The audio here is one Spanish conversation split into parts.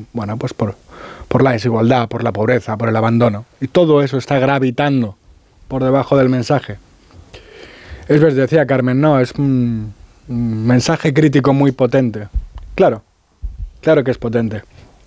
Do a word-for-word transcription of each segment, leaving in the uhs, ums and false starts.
bueno, pues por, por la desigualdad, por la pobreza, por el abandono. Y todo eso está gravitando por debajo del mensaje. Es verdad, decía Carmen, no, es un, un mensaje crítico muy potente. Claro, claro que es potente.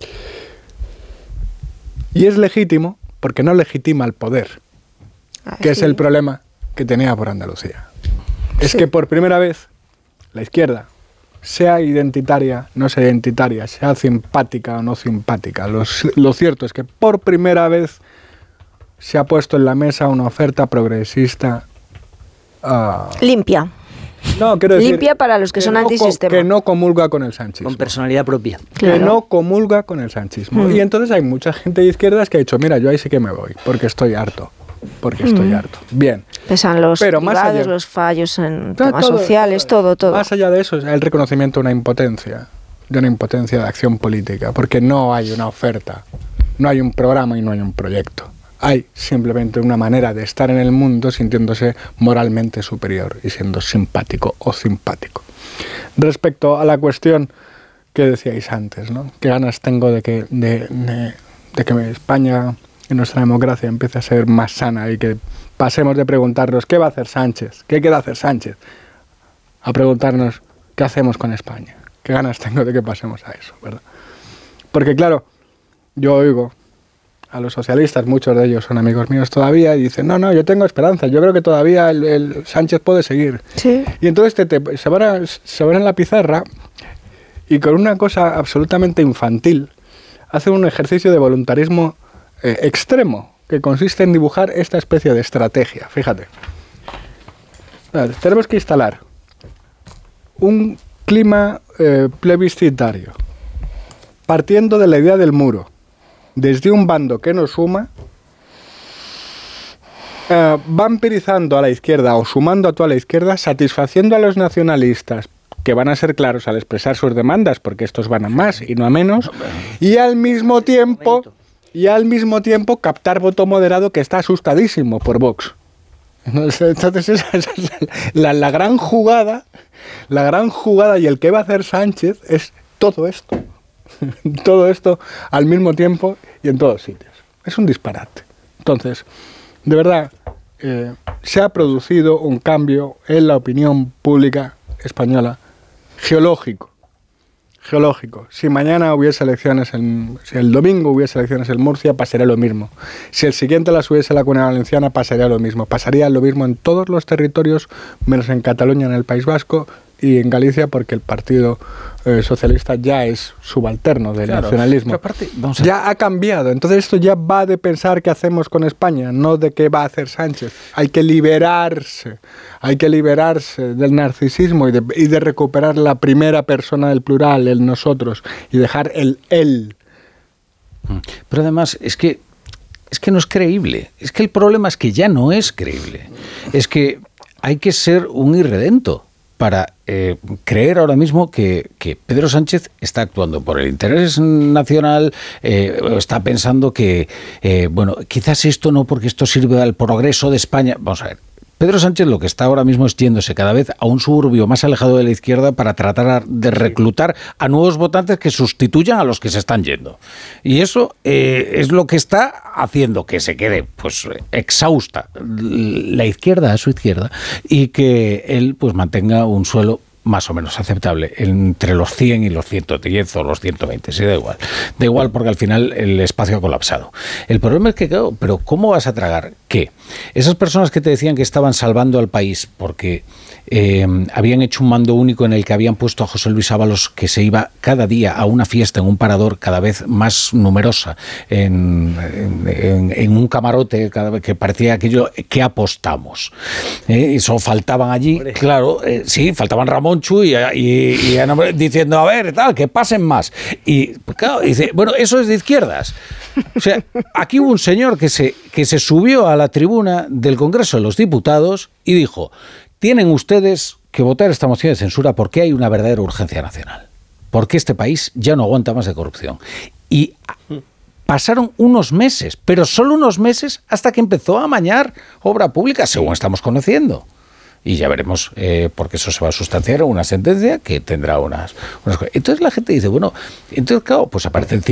Y es legítimo porque no legitima el poder, ah, que sí. es el problema que tenía por Andalucía. Es sí. que por primera vez la izquierda, sea identitaria, no sea identitaria, sea simpática o no simpática, lo, lo cierto es que por primera vez se ha puesto en la mesa una oferta progresista uh, limpia. No, quiero decir, limpia para los que, que son no antisistema. Que no comulga con el sanchismo. Con personalidad propia. Claro. Que no comulga con el sanchismo. Mm. Y entonces hay mucha gente de izquierdas que ha dicho, mira, yo ahí sí que me voy, porque estoy harto. Porque estoy mm. harto. Bien. Pesan los Pero privados, más allá, los fallos en todo, temas todo, sociales, todo, todo. Más allá de eso, es el reconocimiento de una impotencia, de una impotencia de acción política, porque no hay una oferta, no hay un programa y no hay un proyecto. Hay simplemente una manera de estar en el mundo sintiéndose moralmente superior y siendo simpático o simpático. Respecto a la cuestión que decíais antes, ¿no? ¿Qué ganas tengo de que, de, de, de que España y nuestra democracia empiece a ser más sana y que pasemos de preguntarnos ¿qué va a hacer Sánchez? ¿Qué quiere hacer Sánchez? A preguntarnos ¿qué hacemos con España? ¿Qué ganas tengo de que pasemos a eso? ¿Verdad? Porque claro, yo oigo a los socialistas, muchos de ellos son amigos míos todavía, y dicen, no, no, yo tengo esperanza, yo creo que todavía el, el Sánchez puede seguir. Sí. Y entonces te, te, se, van a, se van en la pizarra y con una cosa absolutamente infantil hacen un ejercicio de voluntarismo eh, extremo, que consiste en dibujar esta especie de estrategia. Fíjate. Ver, tenemos que instalar un clima eh, plebiscitario, partiendo de la idea del muro, desde un bando que nos suma, eh, vampirizando a la izquierda o sumando a toda la izquierda, satisfaciendo a los nacionalistas, que van a ser claros al expresar sus demandas, porque estos van a más y no a menos, y al mismo tiempo, y al mismo tiempo captar voto moderado que está asustadísimo por Vox. Entonces esa, esa es la, la gran jugada, la gran jugada y el que va a hacer Sánchez es todo esto. Todo esto al mismo tiempo y en todos sitios. Es un disparate. Entonces, de verdad, eh, se ha producido un cambio en la opinión pública española geológico. Geológico. Si mañana hubiese elecciones, en, si el domingo hubiese elecciones en Murcia, pasaría lo mismo. Si el siguiente las hubiese en la Comunidad Valenciana, pasaría lo mismo. Pasaría lo mismo en todos los territorios, menos en Cataluña, en el País Vasco y en Galicia, porque el Partido eh, Socialista ya es subalterno del claro, nacionalismo. Aparte, vamos a... Ya ha cambiado. Entonces esto ya va de pensar qué hacemos con España, no de qué va a hacer Sánchez. Hay que liberarse, hay que liberarse del narcisismo y de, y de recuperar la primera persona del plural, el nosotros, y dejar el él. Pero además es que, es que no es creíble. Es que el problema es que ya no es creíble. Es que hay que ser un irredento para eh, creer ahora mismo que, que Pedro Sánchez está actuando por el interés nacional, eh, está pensando que, eh, bueno, quizás esto no, porque esto sirve al progreso de España. Vamos a ver. Pedro Sánchez lo que está ahora mismo es yéndose cada vez a un suburbio más alejado de la izquierda para tratar de reclutar a nuevos votantes que sustituyan a los que se están yendo. Y eso eh, es lo que está haciendo que se quede pues exhausta la izquierda a su izquierda y que él pues mantenga un suelo más o menos aceptable, entre los cien y los ciento diez o los ciento veinte, sí, da igual. Da igual porque al final el espacio ha colapsado. El problema es que, claro, pero ¿cómo vas a tragar que esas personas que te decían que estaban salvando al país porque eh, habían hecho un mando único en el que habían puesto a José Luis Ábalos, que se iba cada día a una fiesta en un parador cada vez más numerosa, en, en, en un camarote, cada vez que parecía aquello que apostamos? Eh, eso faltaban allí, claro, eh, sí, faltaban Ramón Y, y, y diciendo, a ver, tal, que pasen más. Y claro, dice, bueno, eso es de izquierdas. O sea, aquí hubo un señor que se, que se subió a la tribuna del Congreso de los Diputados y dijo, tienen ustedes que votar esta moción de censura porque hay una verdadera urgencia nacional. Porque este país ya no aguanta más de corrupción. Y pasaron unos meses, pero solo unos meses, hasta que empezó a amañar obra pública, según estamos conociendo. Y ya veremos, eh, porque eso se va a sustanciar en una sentencia que tendrá unas, unas cosas. Entonces la gente dice, bueno, entonces claro, pues aparecen